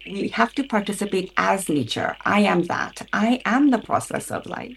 we have to participate as nature. I am that. I am the process of life.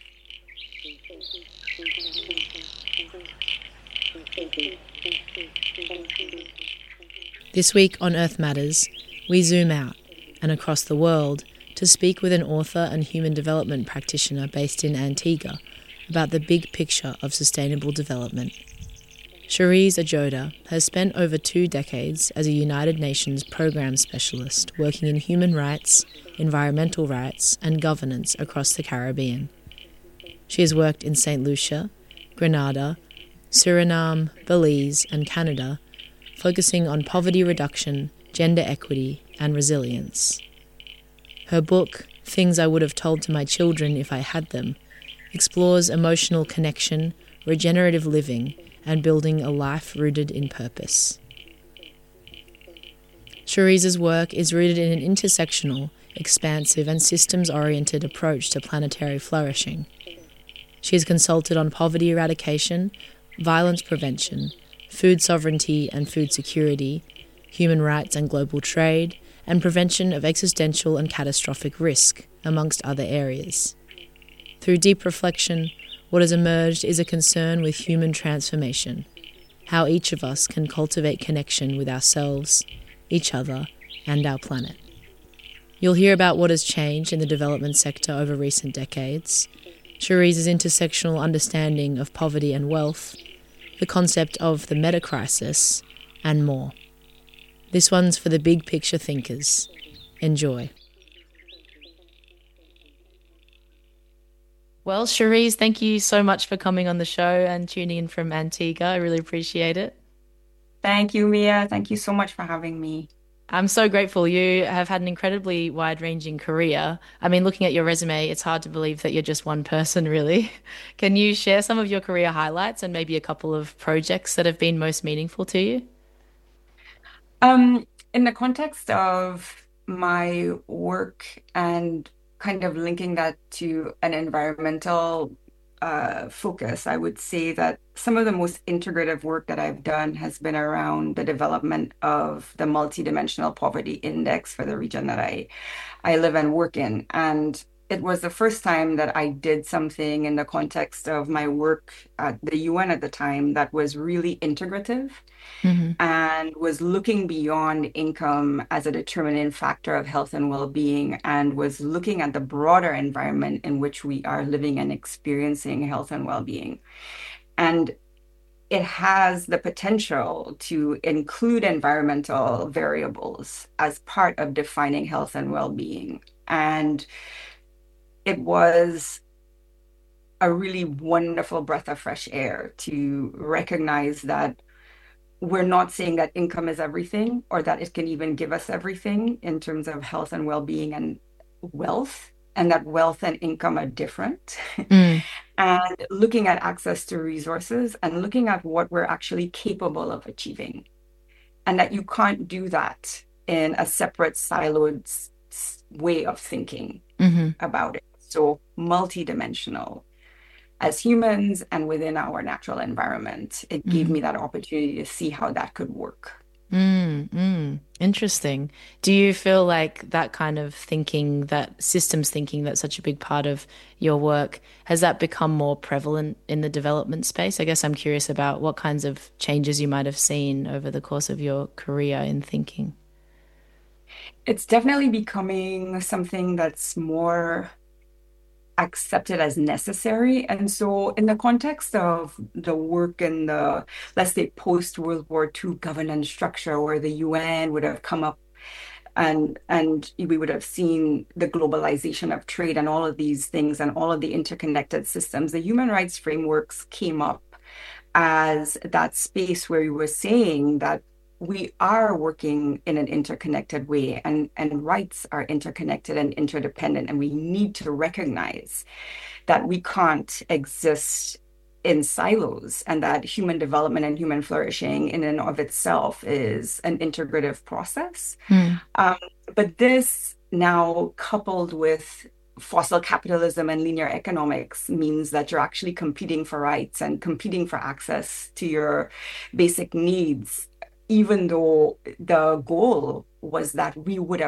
This week on Earth Matters, we zoom out and across the world to speak with an author and human development practitioner based in Antigua about the big picture of sustainable development. Cherise Ajoda has spent over 2 decades as a United Nations program specialist working in human rights, environmental rights, and governance across the Caribbean. She has worked in St. Lucia, Grenada, Suriname, Belize, and Canada, focusing on poverty reduction, gender equity, and resilience. Her book, Things I Would Have Told to My Children If I Had Them, explores emotional connection, regenerative living, and building a life rooted in purpose. Cherise's work is rooted in an intersectional, expansive, and systems-oriented approach to planetary flourishing. She has consulted on poverty eradication, violence prevention, food sovereignty and food security, human rights and global trade, and prevention of existential and catastrophic risk, amongst other areas. Through deep reflection, what has emerged is a concern with human transformation, how each of us can cultivate connection with ourselves, each other, and our planet. You'll hear about what has changed in the development sector over recent decades, Cherise's intersectional understanding of poverty and wealth, the concept of the meta-crisis, and more. This one's for the big picture thinkers. Enjoy. Well, Cherise, thank you so much for coming on the show and tuning in from Antigua. I really appreciate it. Thank you, Mia. Thank you so much for having me. I'm so grateful. You have had an incredibly wide-ranging career. I mean, looking at your resume, it's hard to believe that you're just one person, really. Can you share some of your career highlights and maybe a couple of projects that have been most meaningful to you? In the context of my work and kind of linking that to an environmental focus, I would say that some of the most integrative work that I've done has been around the development of the multidimensional poverty index for the region that I live and work in. And it was the first time that I did something in the context of my work at the UN at the time that was really integrative Hmm. and was looking beyond income as a determining factor of health and well-being and was looking at the broader environment in which we are living and experiencing health and well-being. And it has the potential to include environmental variables as part of defining health and well-being. And it was a really wonderful breath of fresh air to recognize that we're not saying that income is everything or that it can even give us everything in terms of health and well-being and wealth, and that wealth and income are different. Mm. And looking at access to resources and looking at what we're actually capable of achieving, and that you can't do that in a separate siloed way of thinking Hmm. about it. So multidimensional as humans and within our natural environment. It gave Hmm. me that opportunity to see how that could work. Mm, mm. Interesting. Do you feel like that kind of thinking, that systems thinking that's such a big part of your work, has that become more prevalent in the development space? I guess I'm curious about what kinds of changes you might have seen over the course of your career in thinking. It's definitely becoming something that's more accepted as necessary. And so, in the context of the work in the, let's say, post-World War II governance structure, where the UN would have come up and we would have seen the globalization of trade and all of these things and all of the interconnected systems, the human rights frameworks came up as that space where you were saying that we are working in an interconnected way and rights are interconnected and interdependent. And we need to recognize that we can't exist in silos and that human development and human flourishing in and of itself is an integrative process. Mm. Um, but this now coupled with fossil capitalism and linear economics means that you're actually competing for rights and competing for access to your basic needs, even though the goal was that we would have